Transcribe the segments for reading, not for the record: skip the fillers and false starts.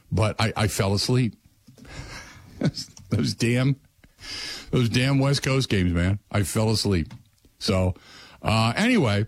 but I fell asleep. Those damn West Coast games, man. I fell asleep. So, anyway,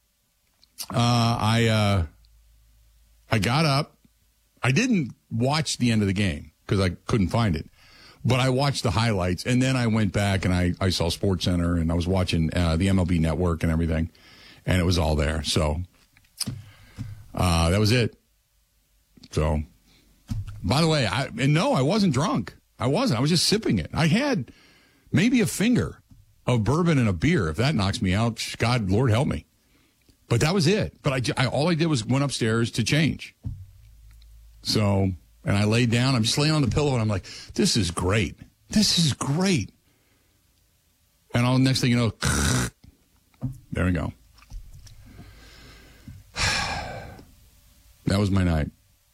I got up. I didn't watch the end of the game because I couldn't find it. But I watched the highlights, and then I went back and I saw SportsCenter, and I was watching the MLB Network and everything, and it was all there. So that was it. So, by the way, I wasn't drunk. I wasn't. I was just sipping it. I had maybe a finger of bourbon and a beer. If that knocks me out, God, Lord help me. But that was it. But all I did was went upstairs to change. So, and I laid down. I'm just laying on the pillow, and I'm like, this is great. This is great. And all the next thing you know, there we go. That was my night.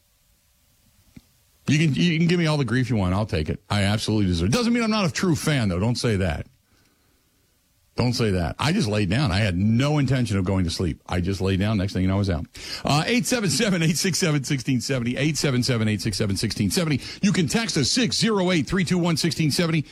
You can give me all the grief you want. I'll take it. I absolutely deserve it. Doesn't mean I'm not a true fan, though. Don't say that. Don't say that. I just laid down. I had no intention of going to sleep. I just laid down. Next thing you know, I was out. 877-867-1670. 877-867-1670. You can text us 608-321-1670.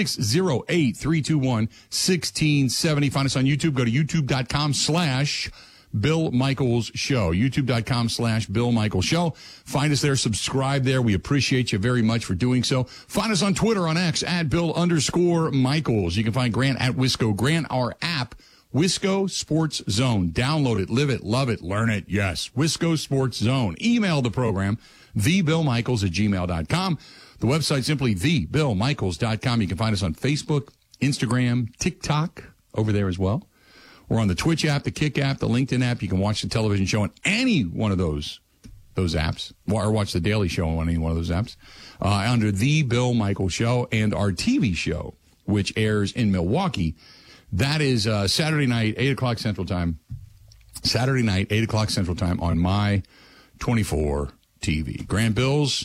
608-321-1670. Find us on YouTube. Go to youtube.com/Bill Michaels Show. YouTube.com/Bill Michaels Show. Find us there. Subscribe there. We appreciate you very much for doing so. Find us on Twitter, on X, @Bill_Michaels. You can find Grant at Wisco. Grant, our app, Wisco Sports Zone. Download it, live it, love it, learn it. Yes, Wisco Sports Zone. Email the program, thebillmichaels@gmail.com. The website, simply thebillmichaels.com. You can find us on Facebook, Instagram, TikTok, over there as well. We're on the Twitch app, the Kick app, the LinkedIn app. You can watch the television show on any one of those apps, or watch the Daily Show on any one of those apps, under The Bill Michaels Show, and our TV show, which airs in Milwaukee. That is Saturday night, 8 o'clock Central Time. Saturday night, 8 o'clock Central Time on My 24 TV. Grant Bills,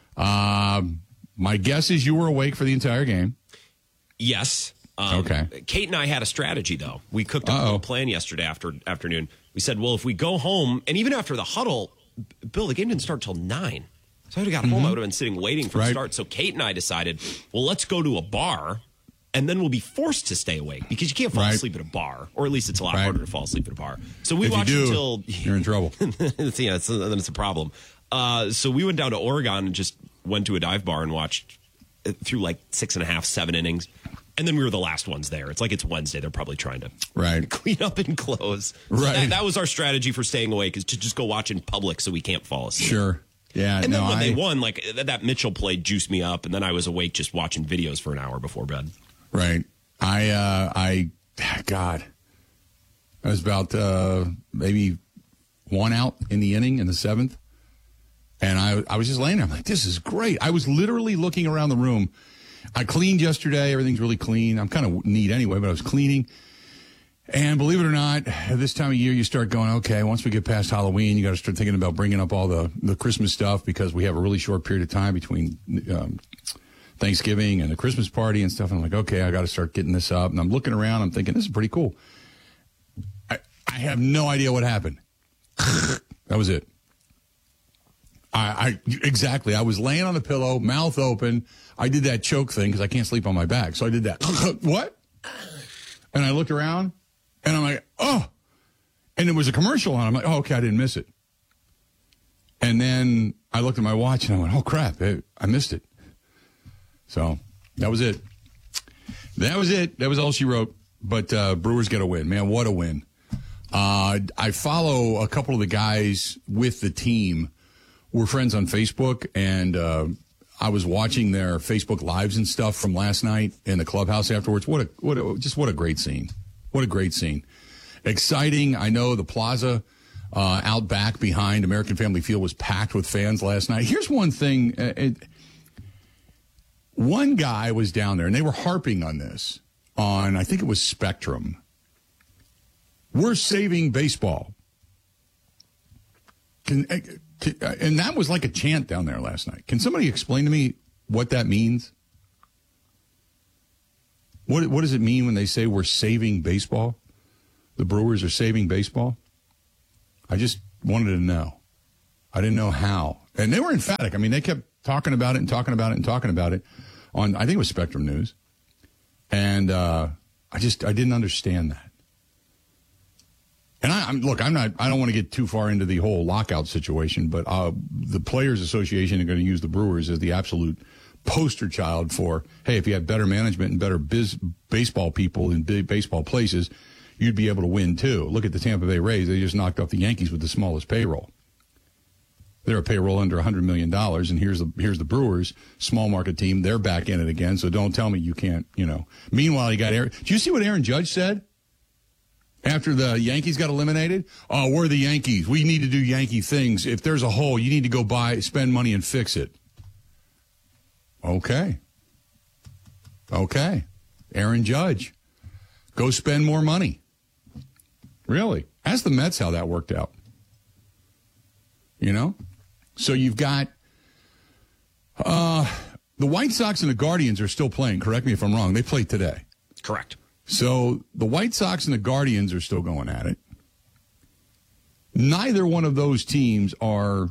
my guess is you were awake for the entire game. Yes. Okay. Kate and I had a strategy, though. We cooked up a little plan yesterday afternoon. We said, well, if we go home, and even after the huddle, Bill, the game didn't start till 9. So I would have got home. I would have been sitting waiting for the start. So Kate and I decided, well, let's go to a bar, and then we'll be forced to stay awake because you can't fall asleep at a bar, or at least it's a lot harder to fall asleep at a bar. So we watched until you're in trouble. Then it's a problem. So we went down to Oregon and just went to a dive bar and watched through like 6.5, 7 innings. And then we were the last ones there. It's like it's Wednesday. They're probably trying to clean up and close. Right. So that was our strategy for staying awake, is to just go watch in public so we can't fall asleep. Sure. Yeah. And then when they won, like that Mitchell play juiced me up, and then I was awake just watching videos for an hour before bed. Right. I was about maybe one out in the inning in the 7th. And I was just laying there. I'm like, this is great. I was literally looking around the room. I cleaned yesterday. Everything's really clean. I'm kind of neat anyway, but I was cleaning. And believe it or not, at this time of year, you start going, okay, once we get past Halloween, you got to start thinking about bringing up all the Christmas stuff, because we have a really short period of time between Thanksgiving and the Christmas party and stuff. And I'm like, okay, I got to start getting this up. And I'm looking around. I'm thinking, this is pretty cool. I have no idea what happened. That was it. Exactly. I was laying on the pillow, mouth open. I did that choke thing because I can't sleep on my back. So I did that. What? And I looked around, and I'm like, oh. And there was a commercial on. I'm like, oh, okay, I didn't miss it. And then I looked at my watch, and I went, oh, crap, I missed it. So that was it. That was all she wrote. But Brewers get a win. Man, what a win. I follow a couple of the guys with the team. We're friends on Facebook, and I was watching their Facebook Lives and stuff from last night in the clubhouse afterwards. What a great scene. What a great scene. Exciting. I know the plaza out back behind American Family Field was packed with fans last night. Here's one thing. One guy was down there, and they were harping on this on, I think it was Spectrum. We're saving baseball. And that was like a chant down there last night. Can somebody explain to me what that means? What does it mean when they say we're saving baseball? The Brewers are saving baseball? I just wanted to know. I didn't know how. And they were emphatic. I mean, they kept talking about it and talking about it and talking about it on, I think it was Spectrum News. And I didn't understand that. And I don't want to get too far into the whole lockout situation, but the Players Association are going to use the Brewers as the absolute poster child for, hey, if you have better management and better baseball people in big baseball places, you'd be able to win too. Look at the Tampa Bay Rays. They just knocked off the Yankees with the smallest payroll. They're a payroll under $100 million, and here's the Brewers, small market team. They're back in it again, so don't tell me you can't, Meanwhile, you got Aaron. Did you see what Aaron Judge said after the Yankees got eliminated? Oh, we're the Yankees. We need to do Yankee things. If there's a hole, you need to go spend money and fix it. Okay. Aaron Judge. Go spend more money. Really? Ask the Mets how that worked out. So you've got the White Sox and the Guardians are still playing. Correct me if I'm wrong. They played today. Correct. So the White Sox and the Guardians are still going at it. Neither one of those teams are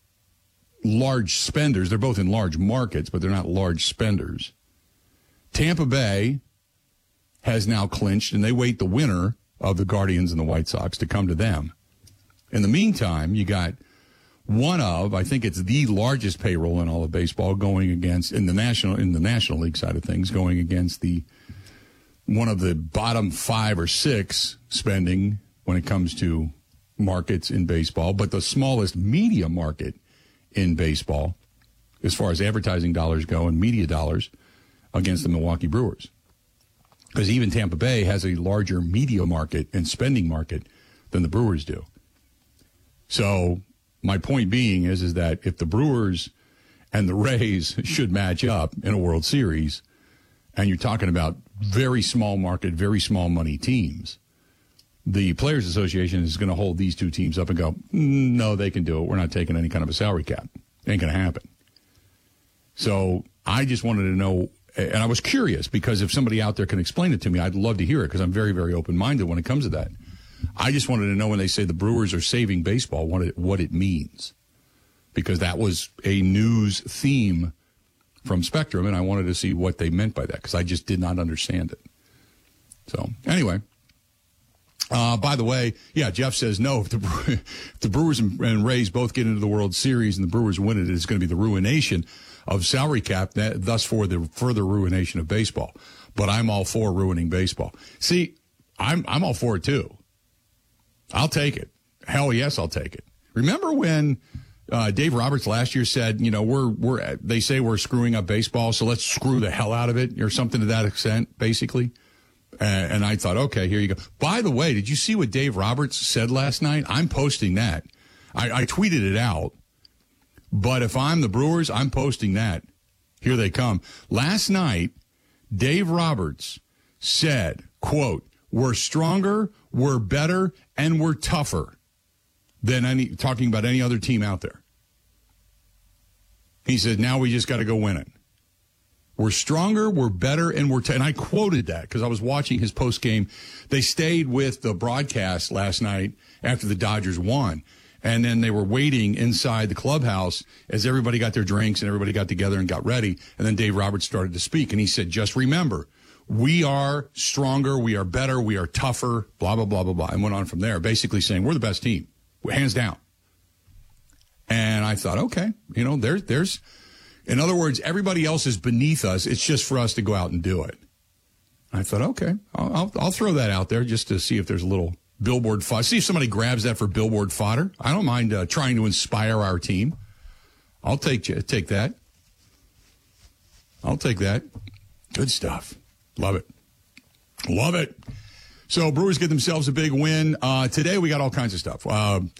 large spenders. They're both in large markets, but they're not large spenders. Tampa Bay has now clinched, and they wait the winner of the Guardians and the White Sox to come to them. In the meantime, you got one of, I think it's the largest payroll in all of baseball going against, in the National League side of things, going against one of the bottom 5 or 6 spending when it comes to markets in baseball, but the smallest media market in baseball as far as advertising dollars go and media dollars against the Milwaukee Brewers. Because even Tampa Bay has a larger media market and spending market than the Brewers do. So my point being is that if the Brewers and the Rays should match up in a World Series, and you're talking about very small market, very small money teams, the Players Association is going to hold these two teams up and go, no, they can do it. We're not taking any kind of a salary cap. Ain't going to happen. So I just wanted to know, and I was curious, because if somebody out there can explain it to me, I'd love to hear it, because I'm very, very open-minded when it comes to that. I just wanted to know when they say the Brewers are saving baseball, what it means. Because that was a news theme from Spectrum, and I wanted to see what they meant by that, because I just did not understand it. So, anyway. By the way, yeah, Jeff says no. If the Brewers and Rays both get into the World Series and the Brewers win it, it's going to be the ruination of salary cap, thus for the further ruination of baseball. But I'm all for ruining baseball. See, I'm all for it too. I'll take it. Hell yes, I'll take it. Remember when Dave Roberts last year said, they say we're screwing up baseball, so let's screw the hell out of it, or something to that extent, basically. And I thought, okay, here you go. By the way, did you see what Dave Roberts said last night? I'm posting that. I tweeted it out. But if I'm the Brewers, I'm posting that. Here they come. Last night, Dave Roberts said, quote, we're stronger, we're better, and we're tougher than talking about any other team out there. He said, now we just got to go win it. We're stronger, we're better, and and I quoted that because I was watching his post game. They stayed with the broadcast last night after the Dodgers won. And then they were waiting inside the clubhouse as everybody got their drinks and everybody got together and got ready. And then Dave Roberts started to speak. And he said, just remember, we are stronger, we are better, we are tougher, blah, blah, blah, blah, blah. And went on from there, basically saying we're the best team, hands down. And I thought, okay, there's in other words, everybody else is beneath us. It's just for us to go out and do it. I thought, okay, I'll throw that out there just to see if there's a little billboard fodder. See if somebody grabs that for billboard fodder. I don't mind trying to inspire our team. I'll take that. I'll take that. Good stuff. Love it. Love it. So Brewers get themselves a big win. Today we got all kinds of stuff.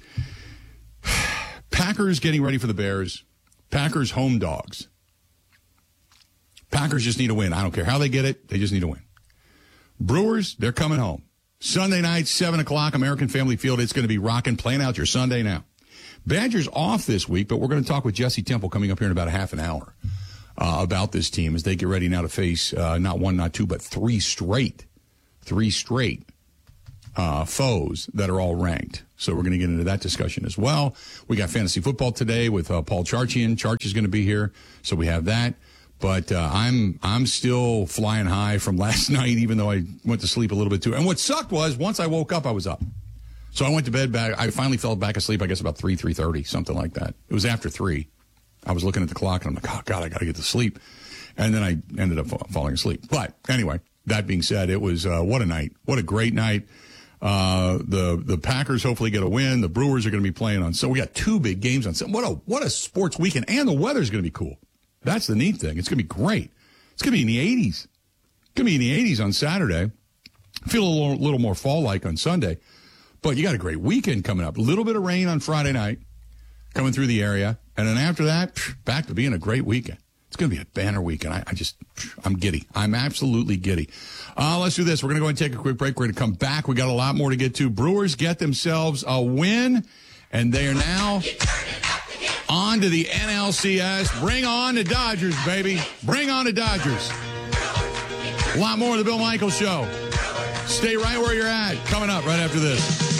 Packers getting ready for the Bears. Packers home dogs. Packers just need a win. I don't care how they get it. They just need a win. Brewers, they're coming home. Sunday night, 7 o'clock, American Family Field. It's going to be rocking. Plan out your Sunday now. Badgers off this week, but we're going to talk with Jesse Temple coming up here in about a half an hour about this team as they get ready now to face not one, not two, but three straight foes that are all ranked. So we're going to get into that discussion as well. We got fantasy football today with Paul Charchian. Charch is going to be here, so we have that. But I'm still flying high from last night, even though I went to sleep a little bit too. And what sucked was once I woke up, I was up. So I went to bed back. I finally fell back asleep, I guess, about 3:30, something like that. It was after 3. I was looking at the clock, and I'm like, oh, God, I got to get to sleep. And then I ended up falling asleep. But anyway, that being said, it was what a night. What a great night. The Packers hopefully get a win. The Brewers are going to be playing on. So we got 2 big games on. What a sports weekend. And the weather's going to be cool. That's the neat thing. It's going to be great. It's going to be in the 80s. It's going to be in the 80s on Saturday. Feel a little more fall-like on Sunday. But you got a great weekend coming up. A little bit of rain on Friday night coming through the area. And then after that, back to being a great weekend. It's going to be a banner weekend. I'm giddy. I'm absolutely giddy. Let's do this. We're going to go and take a quick break. We're going to come back. We got a lot more to get to. Brewers get themselves a win, and they are now on to the NLCS. Bring on the Dodgers, baby. Bring on the Dodgers. A lot more of the Bill Michaels Show. Stay right where you're at. Coming up right after this.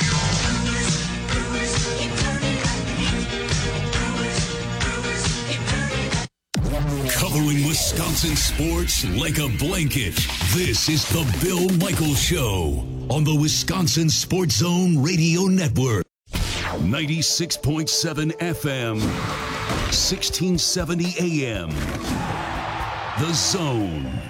Covering Wisconsin sports like a blanket. This is the Bill Michaels Show on the Wisconsin Sports Zone Radio Network. 96.7 FM, 1670 AM. The Zone.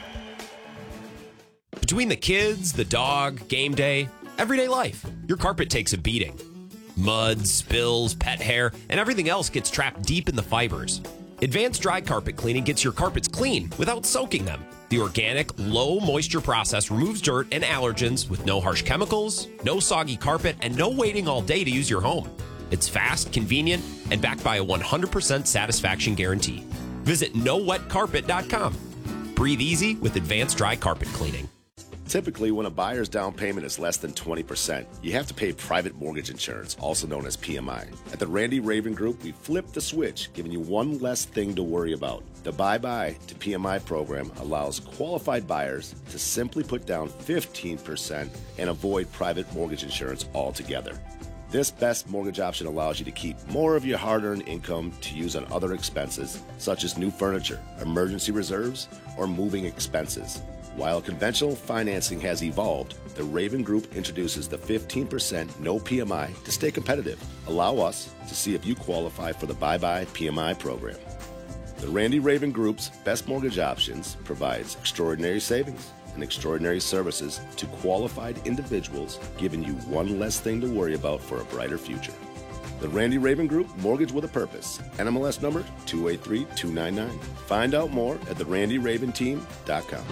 Between the kids, the dog, game day, everyday life, your carpet takes a beating. Mud, spills, pet hair, and everything else gets trapped deep in the fibers. Advanced Dry Carpet Cleaning gets your carpets clean without soaking them. The organic, low-moisture process removes dirt and allergens with no harsh chemicals, no soggy carpet, and no waiting all day to use your home. It's fast, convenient, and backed by a 100% satisfaction guarantee. Visit NoWetCarpet.com. Breathe easy with Advanced Dry Carpet Cleaning. Typically, when a buyer's down payment is less than 20%, you have to pay private mortgage insurance, also known as PMI. At the Randy Raven Group, we flipped the switch, giving you one less thing to worry about. The Bye-Bye to PMI program allows qualified buyers to simply put down 15% and avoid private mortgage insurance altogether. This best mortgage option allows you to keep more of your hard-earned income to use on other expenses, such as new furniture, emergency reserves, or moving expenses. While conventional financing has evolved, the Raven Group introduces the 15% no PMI to stay competitive. Allow us to see if you qualify for the Bye-Bye PMI program. The Randy Raven Group's best mortgage options provides extraordinary savings and extraordinary services to qualified individuals, giving you one less thing to worry about for a brighter future. The Randy Raven Group, Mortgage with a Purpose. NMLS number 283299. Find out more at therandyraventeam.com.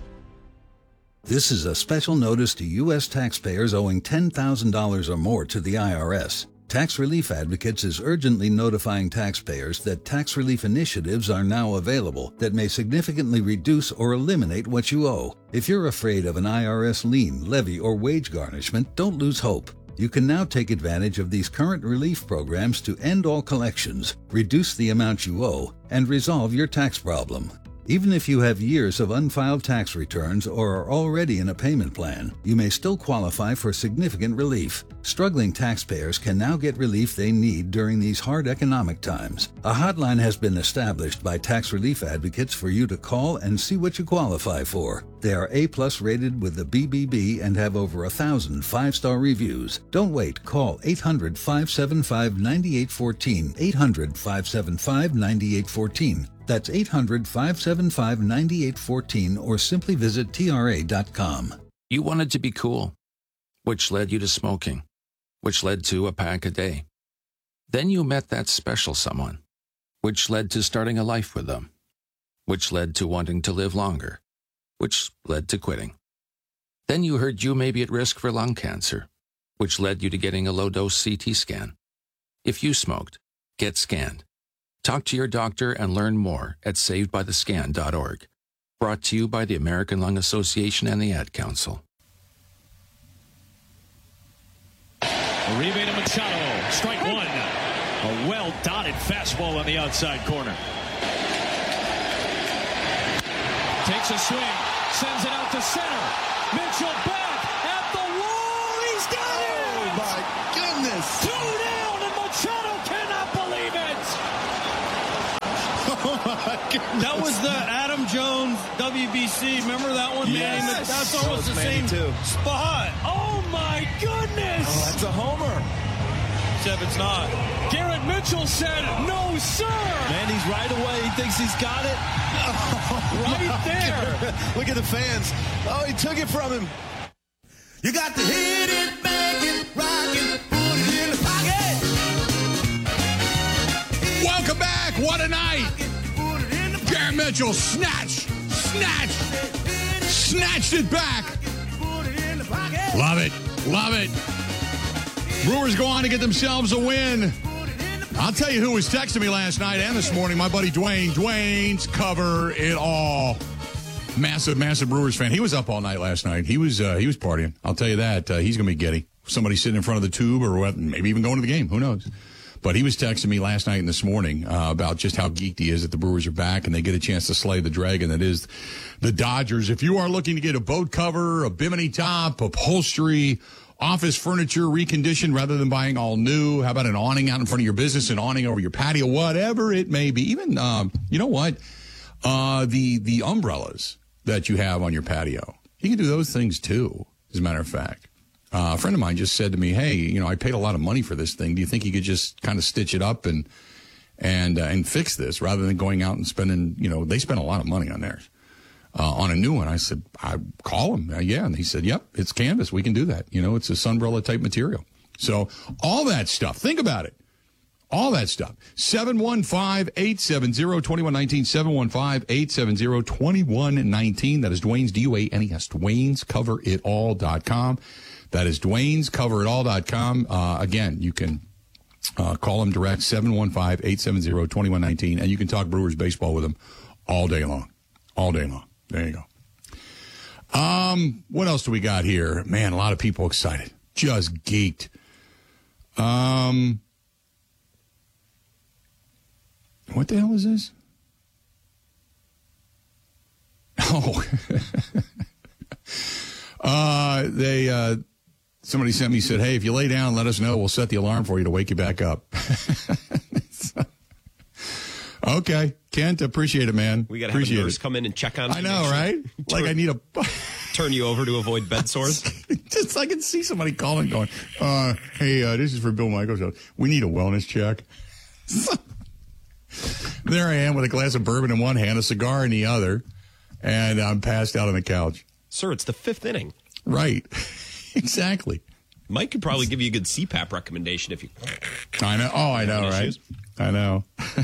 This is a special notice to U.S. taxpayers owing $10,000 or more to the IRS. Tax Relief Advocates is urgently notifying taxpayers that tax relief initiatives are now available that may significantly reduce or eliminate what you owe. If you're afraid of an IRS lien, levy, or wage garnishment, don't lose hope. You can now take advantage of these current relief programs to end all collections, reduce the amount you owe, and resolve your tax problem. Even if you have years of unfiled tax returns or are already in a payment plan, you may still qualify for significant relief. Struggling taxpayers can now get relief they need during these hard economic times. A hotline has been established by Tax Relief Advocates for you to call and see what you qualify for. They are A+ rated with the BBB and have over 1,000 5-star reviews. Don't wait. Call 800-575-9814. 800-575-9814. That's 800-575-9814 or simply visit TRA.com. You wanted to be cool, which led you to smoking, which led to a pack a day. Then you met that special someone, which led to starting a life with them, which led to wanting to live longer, which led to quitting. Then you heard you may be at risk for lung cancer, which led you to getting a low-dose CT scan. If you smoked, get scanned. Talk to your doctor and learn more at savedbythescan.org. Brought to you by the American Lung Association and the Ad Council. Uribe to Machado. Strike one. A well-dotted fastball on the outside corner. Takes a swing. Sends it out to center. Mitchell back at the wall. goodness. 2 down, and Machado cannot believe it. Oh, my goodness. That was the Adam Jones WBC. Remember that one, man? Yes. That's almost the same spot. Oh, my goodness. Oh, that's a homer. Except it's not. Garrett Mitchell said, no, sir. Man, he's right away. He thinks he's got it. Oh, right there. Look at the fans. Oh, he took it from him. You got to hit it, bang it, rock it, put it in the pocket. Welcome back. What a night. Garrett Mitchell snatched it back. Love it. Love it. Brewers go on to get themselves a win. I'll tell you who was texting me last night and this morning. My buddy Dwayne. Dwayne's Cover It All. Massive Brewers fan. He was up all night last night. He was partying. I'll tell you that. He's going to be giddy. Somebody sitting in front of the tube or what, maybe even going to the game. Who knows? But he was texting me last night and this morning about just how geeked he is that the Brewers are back and they get a chance to slay the dragon that is the Dodgers. If you are looking to get a boat cover, a bimini top, upholstery, office furniture reconditioned rather than buying all new, how about an awning out in front of your business, an awning over your patio, whatever it may be. Even, you know what? The umbrellas that you have on your patio. You can do those things too, as a matter of fact. A friend of mine just said to me, hey, you know, I paid a lot of money for this thing. Do you think you could just kind of stitch it up and fix this rather than going out and spending, you know, they spend a lot of money on theirs, on a new one. I said, I call him. Yeah. And he said, yep, it's canvas. We can do that. You know, it's a sunbrella type material. So all that stuff, think about it. All that stuff. 715-870-2119, 715-870-2119. That is Dwayne's, D-U-A-N-E-S, Dwayne'sCoverItAll.com. That is Dwayne'sCoverItAll.com. Again, you can call him direct, 715-870-2119, and you can talk Brewers baseball with him all day long. All day long. There you go. What else do we got here? Man, a lot of people excited. Just geeked. What the hell is this? Oh. Somebody sent me, said, hey, if you lay down, let us know. We'll set the alarm for you to wake you back up. Okay. Kent, appreciate it, man. We got to have a nurse come in and check on you. I know, right? Like I need a... Turn you over to avoid bed sores. Just I can see somebody calling going, hey, this is for Bill Michaels. We need a wellness check. There I am with a glass of bourbon in one hand, a cigar in the other, and I'm passed out on the couch. Sir, it's the 5th inning. Right. Exactly. Mike could probably give you a good CPAP recommendation if you... I know. Oh, I know, right? I know.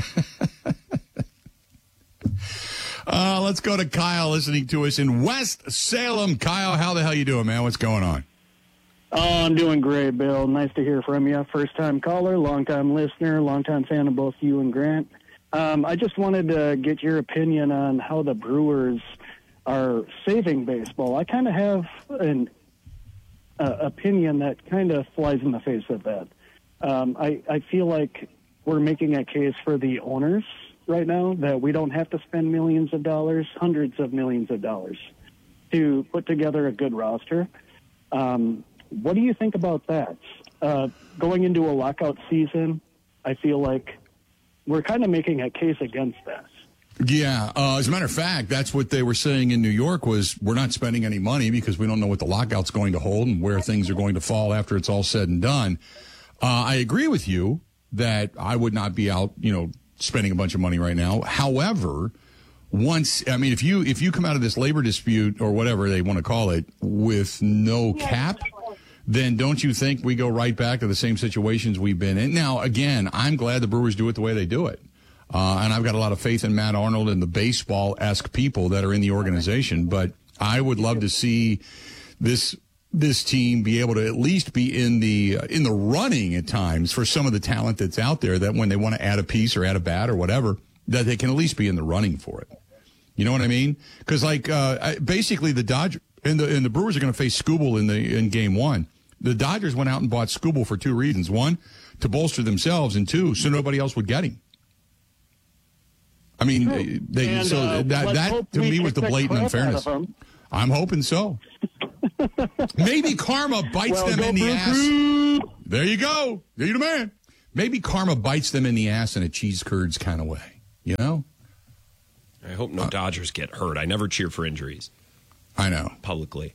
Let's go to Kyle listening to us in West Salem. Kyle, how the hell you doing, man? What's going on? Oh, I'm doing great, Bill. Nice to hear from you. First-time caller, long-time listener, long-time fan of both you and Grant. I just wanted to get your opinion on how the Brewers are saving baseball. I kind of have an opinion that kind of flies in the face of that. I feel like we're making a case for the owners right now that we don't have to spend millions of dollars, hundreds of millions of dollars to put together a good roster. What do you think about that? Going into a lockout season, I feel like we're kind of making a case against that. Yeah. As a matter of fact, that's what they were saying in New York was we're not spending any money because we don't know what the lockout's going to hold and where things are going to fall after it's all said and done. I agree with you that I would not be out, spending a bunch of money right now. However, if you come out of this labor dispute or whatever they want to call it with no cap, then don't you think we go right back to the same situations we've been in? Now, again, I'm glad the Brewers do it the way they do it. And I've got a lot of faith in Matt Arnold and the baseball-esque people that are in the organization. But I would love to see this team be able to at least be in the running at times for some of the talent that's out there, that when they want to add a piece or add a bat or whatever, that they can at least be in the running for it. You know what I mean? Because basically the Dodgers and the Brewers are going to face Skubal in Game 1. The Dodgers went out and bought Skubal for two reasons: one, to bolster themselves, and two, so nobody else would get him. I mean, that to me was the blatant unfairness. I'm hoping so. Maybe karma bites them in the ass. There you go. You're the man. Maybe karma bites them in the ass in a cheese curds kind of way, you know? I hope no Dodgers get hurt. I never cheer for injuries. I know. Publicly.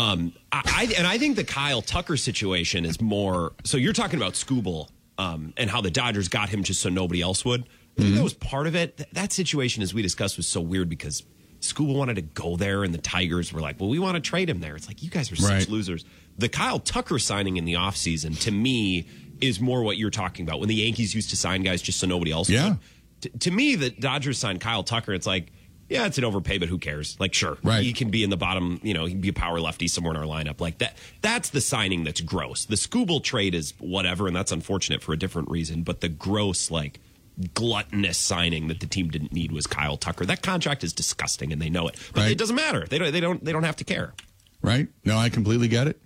I think the Kyle Tucker situation is more. So you're talking about Skubal and how the Dodgers got him just so nobody else would. I think that was part of it. That situation, as we discussed, was so weird because Skubal wanted to go there and the Tigers were like, well, we want to trade him there. It's like, you guys are such losers. The Kyle Tucker signing in the offseason, to me, is more what you're talking about. When the Yankees used to sign guys just so nobody else would. To me, the Dodgers signed Kyle Tucker. It's like, yeah, it's an overpay, but who cares? Like, sure, he can be in the bottom, he can be a power lefty somewhere in our lineup. Like that. That's the signing that's gross. The Skubal trade is whatever, and that's unfortunate for a different reason. But the gross, like, gluttonous signing that the team didn't need was Kyle Tucker. That contract is disgusting, and they know it. But it doesn't matter. They don't have to care. Right? No, I completely get it.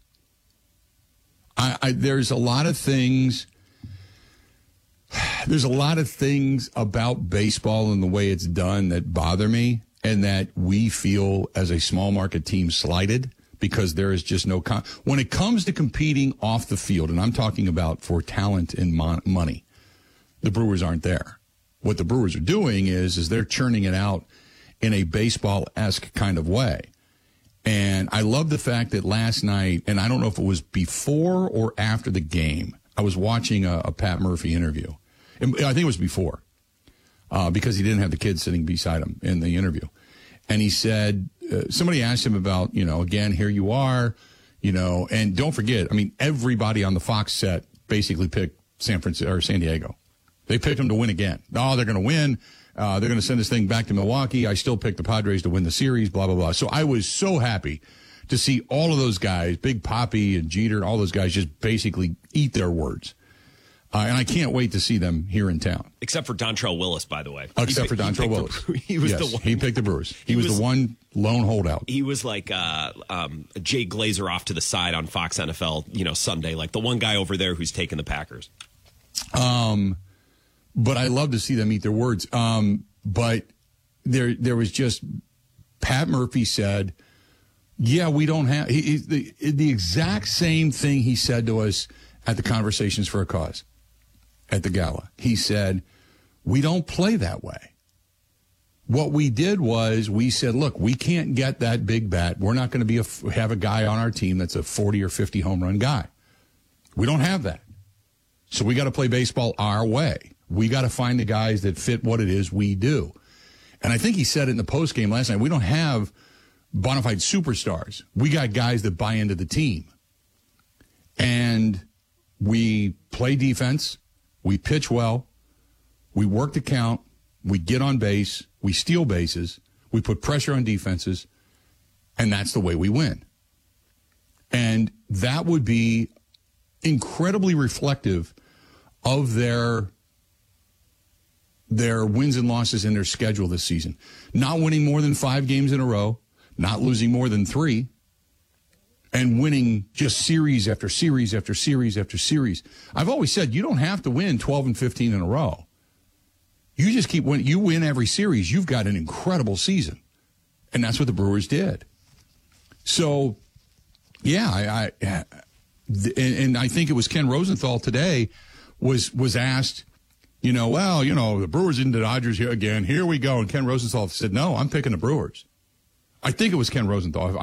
There's a lot of things. There's a lot of things about baseball and the way it's done that bother me, and that we feel as a small market team slighted because there is just no when it comes to competing off the field, and I'm talking about for talent and money, the Brewers aren't there. What the Brewers are doing is they're churning it out in a baseball-esque kind of way. And I love the fact that last night, and I don't know if it was before or after the game, I was watching a Pat Murphy interview. I think it was before, because he didn't have the kid sitting beside him in the interview. And he said, somebody asked him about, again, here you are, and don't forget, I mean, everybody on the Fox set basically picked San Diego. They picked them to win again. Oh, they're going to win. They're going to send this thing back to Milwaukee. I still picked the Padres to win the series, blah, blah, blah. So I was so happy to see all of those guys, Big Papi and Jeter, all those guys just basically eat their words. And I can't wait to see them here in town. Except for Dontrelle Willis, by the way. Except for Dontrelle Willis. He was the one. He picked the Brewers. He was the one lone holdout. He was like Jay Glazer off to the side on Fox NFL, Sunday. Like the one guy over there who's taking the Packers. But I love to see them eat their words. But there was just, Pat Murphy said, yeah, we don't have, the exact same thing he said to us at the Conversations for a Cause at the gala. He said, we don't play that way. What we did was we said, look, we can't get that big bat. We're not going to have a guy on our team that's a 40 or 50 home run guy. We don't have that. So we got to play baseball our way. We got to find the guys that fit what it is we do. And I think he said it in the postgame last night. We don't have bona fide superstars. We got guys that buy into the team. And we play defense. We pitch well. We work the count. We get on base. We steal bases. We put pressure on defenses. And that's the way we win. And that would be incredibly reflective of their wins and losses in their schedule this season. Not winning more than 5 games in a row, not losing more than 3, and winning just series after series after series after series. I've always said you don't have to win 12 and 15 in a row. You just keep winning. You win every series, you've got an incredible season. And that's what the Brewers did. So, yeah, and I think it was Ken Rosenthal today was asked, the Brewers into the Dodgers here again. Here we go. And Ken Rosenthal said, no, I'm picking the Brewers. I think it was Ken Rosenthal.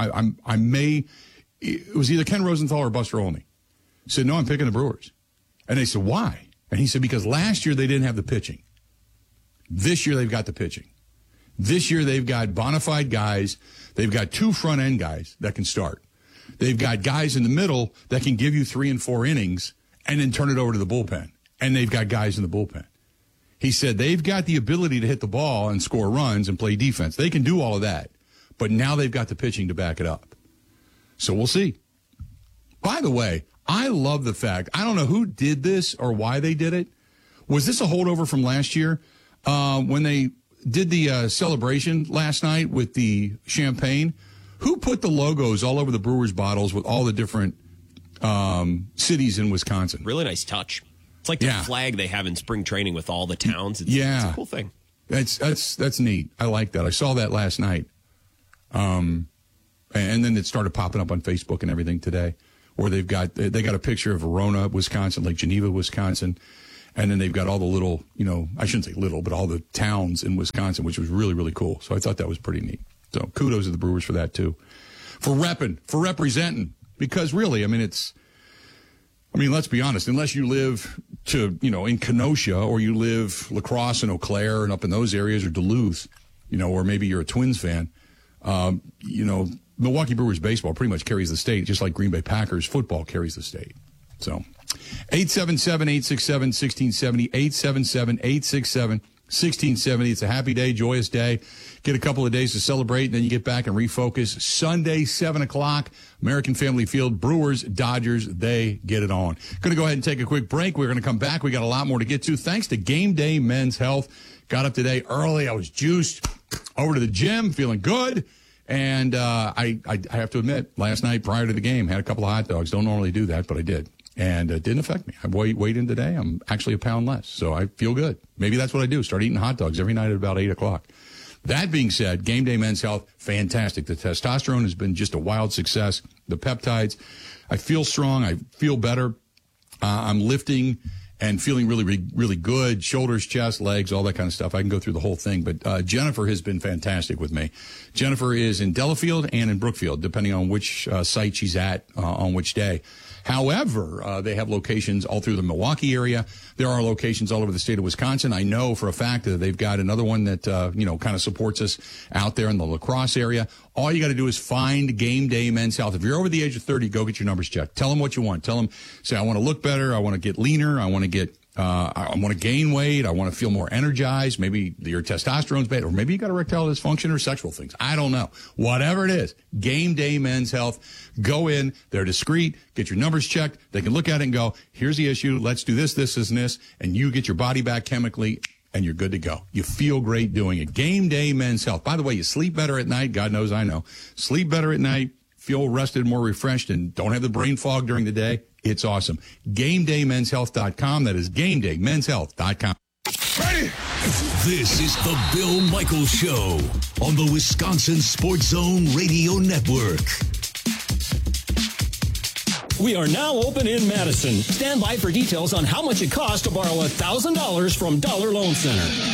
It was either Ken Rosenthal or Buster Olney. He said, no, I'm picking the Brewers. And they said, why? And he said, because last year they didn't have the pitching. This year they've got the pitching. This year they've got bona fide guys. They've got 2 front-end guys that can start. They've got guys in the middle that can give you 3 and 4 innings and then turn it over to the bullpen. And they've got guys in the bullpen. He said they've got the ability to hit the ball and score runs and play defense. They can do all of that. But now they've got the pitching to back it up. So we'll see. By the way, I love the fact, I don't know who did this or why they did it. Was this a holdover from last year? When they did the celebration last night with the champagne, who put the logos all over the Brewers bottles with all the different cities in Wisconsin? Really nice touch. It's like the flag they have in spring training with all the towns. It's a cool thing. That's neat. I like that. I saw that last night. And then it started popping up on Facebook and everything today. where they got a picture of Verona, Wisconsin, Lake Geneva, Wisconsin, and then they've got all the little, I shouldn't say little, but all the towns in Wisconsin, which was really, really cool. So I thought that was pretty neat. So kudos to the Brewers for that too, for representing, because really, let's be honest, unless you live in Kenosha, or you live La Crosse and Eau Claire and up in those areas, or Duluth, or maybe you're a Twins fan, Milwaukee Brewers baseball pretty much carries the state, just like Green Bay Packers football carries the state. So 877-867-1670, 877-867-1670. It's a happy day, joyous day. Get a couple of days to celebrate, and then you get back and refocus. Sunday, 7 o'clock, American Family Field, Brewers, Dodgers, they get it on. Going to go ahead and take a quick break. We're going to come back. We got a lot more to get to. Thanks to Game Day Men's Health. Got up today early. I was juiced. Over to the gym, feeling good. And I have to admit, last night prior to the game, had a couple of hot dogs. Don't normally do that, but I did. And it didn't affect me. I weighed in today. I'm actually a pound less, so I feel good. Maybe that's what I do, start eating hot dogs every night at about 8 o'clock. That being said, Game Day Men's Health, fantastic. The testosterone has been just a wild success. The peptides, I feel strong. I feel better. I'm lifting and feeling really, really good. Shoulders, chest, legs, all that kind of stuff. I can go through the whole thing. But Jennifer has been fantastic with me. Jennifer is in Delafield and in Brookfield, depending on which site she's at on which day. However, they have locations all through the Milwaukee area. There are locations all over the state of Wisconsin. I know for a fact that they've got another one that, kind of supports us out there in the La Crosse area. All you got to do is find Game Day Men's Health. If you're over the age of 30, go get your numbers checked. Tell them what you want. Tell them, say, I want to look better. I want to get leaner. I want to gain weight. I want to feel more energized. Maybe your testosterone's bad, or maybe you got erectile dysfunction or sexual things. I don't know. Whatever it is, Game Day Men's Health. Go in. They're discreet. Get your numbers checked. They can look at it and go, here's the issue. Let's do this, this, and this. And you get your body back chemically, and you're good to go. You feel great doing it. Game Day Men's Health. By the way, you sleep better at night. God knows I know. Sleep better at night. Feel rested, more refreshed, and don't have the brain fog during the day. It's awesome. GameDayMen'sHealth.com. That is GameDayMen'sHealth.com. Ready? This is the Bill Michaels Show on the Wisconsin Sports Zone Radio Network. We are now open in Madison. Stand by for details on how much it costs to borrow $1,000 from Dollar Loan Center.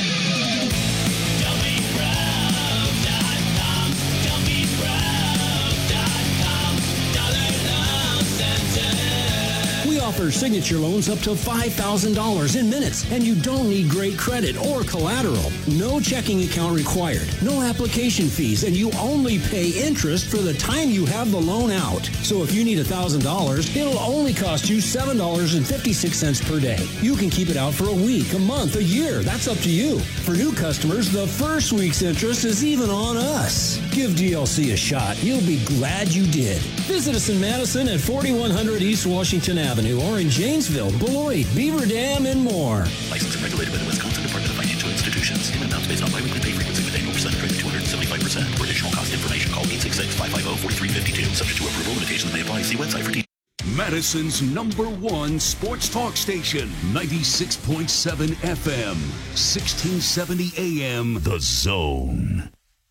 Offer signature loans up to $5,000 in minutes, and you don't need great credit or collateral. No checking account required, no application fees, and you only pay interest for the time you have the loan out. So if you need $1,000, it'll only cost you $7.56 per day. You can keep it out for a week, a month, a year. That's up to you. For new customers, the first week's interest is even on us. Give DLC a shot. You'll be glad you did. Visit us in Madison at 4100 East Washington Avenue, or in Janesville, Beloit, Beaver Dam, and more. Licensed and regulated by the Wisconsin Department of Financial Institutions. Payment amounts based on biweekly pay frequency with annual percentage rate of 275%. For additional cost information, call 866-550-4352. Subject to approval, limitations may apply. See website for details. Madison's #1 sports talk station, 96.7 FM, 1670 AM, The Zone.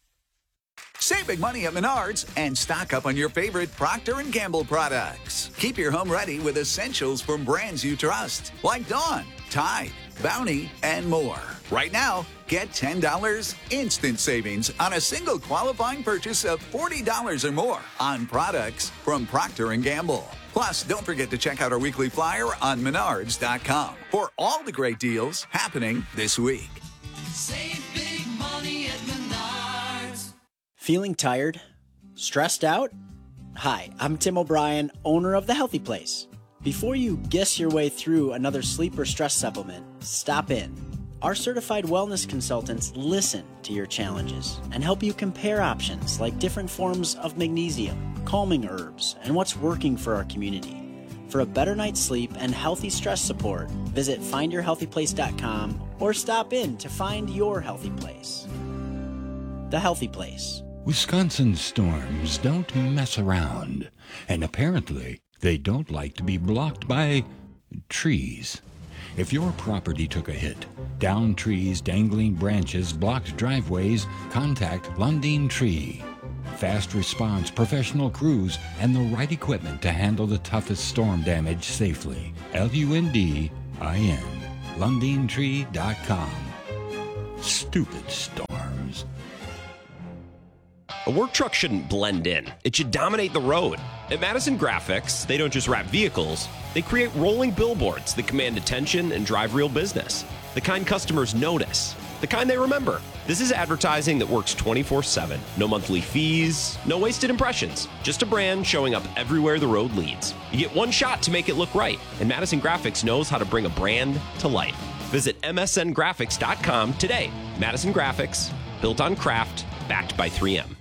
Save big money at Menards and stock up on your favorite Procter & Gamble products. Keep your home ready with essentials from brands you trust, like Dawn, Tide, Bounty, and more. Right now, get $10 instant savings on a single qualifying purchase of $40 or more on products from Procter & Gamble. Plus, don't forget to check out our weekly flyer on Menards.com for all the great deals happening this week. Save big money at Menards. Feeling tired? Stressed out? Hi, I'm Tim O'Brien, owner of The Healthy Place. Before you guess your way through another sleep or stress supplement, stop in. Our certified wellness consultants listen to your challenges and help you compare options like different forms of magnesium, calming herbs, and what's working for our community. For a better night's sleep and healthy stress support, visit findyourhealthyplace.com or stop in to find your healthy place. The Healthy Place. Wisconsin storms don't mess around, and apparently they don't like to be blocked by trees. If your property took a hit, downed trees, dangling branches, blocked driveways, contact Lundin Tree. fast response, professional crews, and the right equipment to handle the toughest storm damage safely. LUNDIN. LundineTree.com. Stupid storms. A work truck shouldn't blend in. It should dominate the road. At Madison Graphics, they don't just wrap vehicles, they create rolling billboards that command attention and drive real business. The kind customers notice. The kind they remember. This is advertising that works 24/7. No monthly fees, no wasted impressions. Just a brand showing up everywhere the road leads. You get one shot to make it look right, and Madison Graphics knows how to bring a brand to life. Visit msngraphics.com today. Madison Graphics, built on craft, backed by 3M.